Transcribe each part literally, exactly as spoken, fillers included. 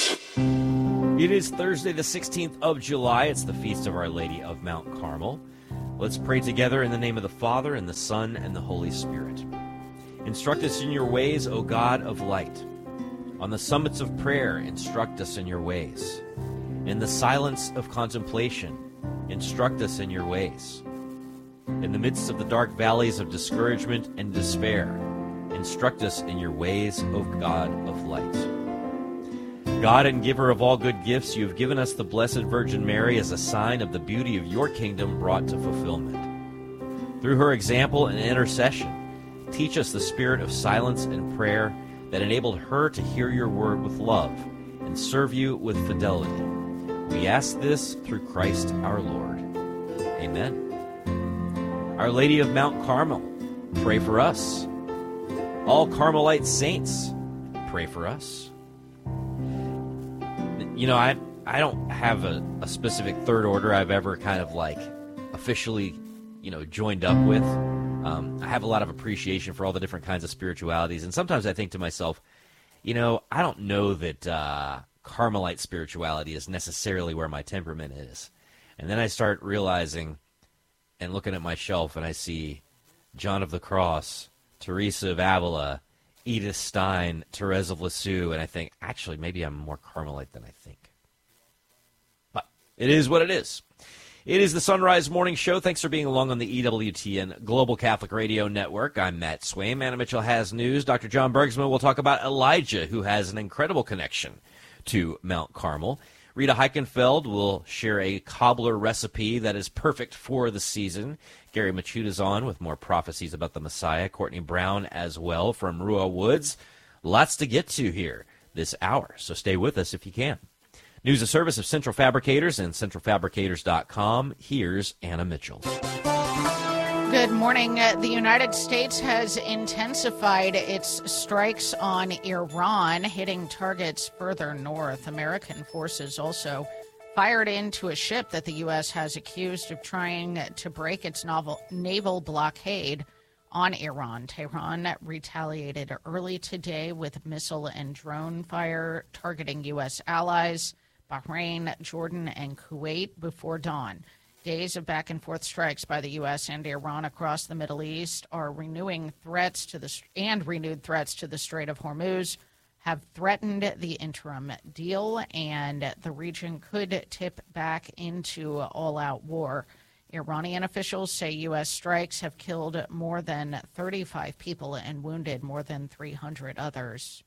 News. It is Thursday, the sixteenth of July. It's the Feast of Our Lady of Mount Carmel. Let's pray together in the name of the Father, and the Son, and the Holy Spirit. Instruct us in your ways, O God of light. On the summits of prayer, instruct us in your ways. In the silence of contemplation, instruct us in your ways. In the midst of the dark valleys of discouragement and despair, instruct us in your ways, O God of light. God and giver of all good gifts, you have given us the Blessed Virgin Mary as a sign of the beauty of your kingdom brought to fulfillment. Through her example and intercession, teach us the spirit of silence and prayer that enabled her to hear your word with love and serve you with fidelity. We ask this through Christ our Lord. Amen. Our Lady of Mount Carmel, pray for us. All Carmelite saints, pray for us. You know, I I don't have a, a specific third order I've ever kind of like officially, you know, joined up with. Um, I have a lot of appreciation for all the different kinds of spiritualities, and sometimes I think to myself, you know, I don't know that uh, Carmelite spirituality is necessarily where my temperament is. And then I start realizing and looking at my shelf, and I see John of the Cross, Teresa of Avila, Edith Stein, Therese of Lisieux, and I think, actually, maybe I'm more Carmelite than I think. But it is what it is. It is the Sunrise Morning Show. Thanks for being along on the E W T N Global Catholic Radio Network. I'm Matt Swaim. Anna Mitchell has news. Doctor John Bergsman will talk about Elijah, who has an incredible connection to Mount Carmel. Rita Heichenfeld will share a cobbler recipe that is perfect for the season. Gary Machuda's on with more prophecies about the Messiah. Courtney Brown as well from Rua Woods. Lots to get to here this hour, so stay with us if you can. News and service of Central Fabricators and central fabricators dot com. Here's Anna Mitchell. Good morning. Uh, the United States has intensified its strikes on Iran, hitting targets further north. American forces also fired into a ship that the U S has accused of trying to break its novel, naval blockade on Iran. Tehran retaliated early today with missile and drone fire targeting U S allies, Bahrain, Jordan, and Kuwait before dawn. Days of back-and-forth strikes by the U S and Iran across the Middle East are renewing threats to the and renewed threats to the Strait of Hormuz have threatened the interim deal, and the region could tip back into all-out war. Iranian officials say U S strikes have killed more than thirty-five people and wounded more than three hundred others.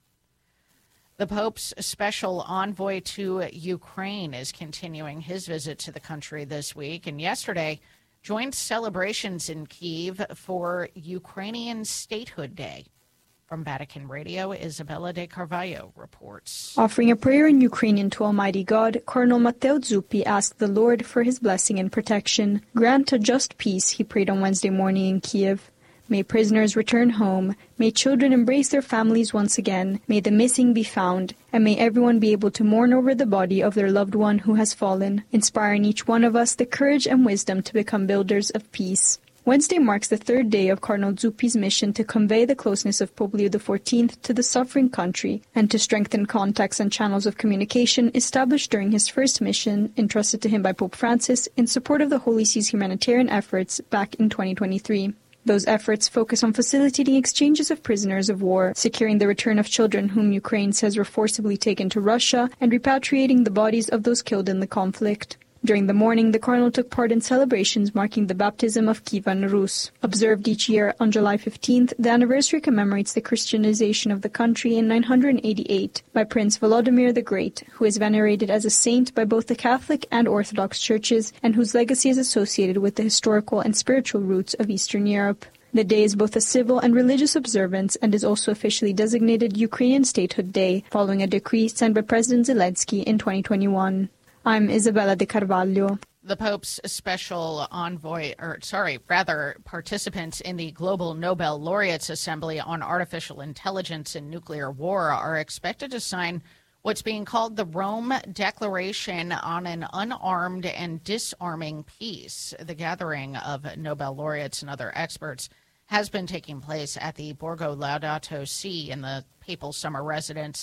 The Pope's special envoy to Ukraine is continuing his visit to the country this week, and yesterday joined celebrations in Kyiv for Ukrainian Statehood Day. From Vatican Radio, Isabella de Carvalho reports. Offering a prayer in Ukrainian to Almighty God, Cardinal Matteo Zuppi asked the Lord for his blessing and protection. Grant a just peace, he prayed on Wednesday morning in Kyiv. May prisoners return home, may children embrace their families once again, may the missing be found, and may everyone be able to mourn over the body of their loved one who has fallen, inspiring each one of us the courage and wisdom to become builders of peace. Wednesday marks the third day of Cardinal Zuppi's mission to convey the closeness of Pope Leo the fourteenth to the suffering country and to strengthen contacts and channels of communication established during his first mission, entrusted to him by Pope Francis in support of the Holy See's humanitarian efforts back in twenty twenty-three. Those efforts focus on facilitating exchanges of prisoners of war, securing the return of children whom Ukraine says were forcibly taken to Russia, and repatriating the bodies of those killed in the conflict. During the morning, the Cardinal took part in celebrations marking the baptism of Kievan Rus. Observed each year on July fifteenth, the anniversary commemorates the Christianization of the country in nine hundred eighty-eight by Prince Volodymyr the Great, who is venerated as a saint by both the Catholic and Orthodox churches, and whose legacy is associated with the historical and spiritual roots of Eastern Europe. The day is both a civil and religious observance and is also officially designated Ukrainian Statehood Day, following a decree signed by President Zelensky in twenty twenty-one. I'm Isabella de Carvalho. The Pope's special envoy, or sorry, rather participants in the Global Nobel Laureates Assembly on Artificial Intelligence and Nuclear War are expected to sign what's being called the Rome Declaration on an Unarmed and Disarming Peace. The gathering of Nobel laureates and other experts has been taking place at the Borgo Laudato Si in the papal summer residence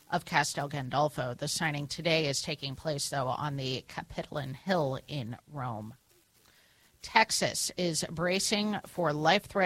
of Castel Gandolfo. The signing today is taking place, though, on the Capitoline Hill in Rome. Texas is bracing for life-threatening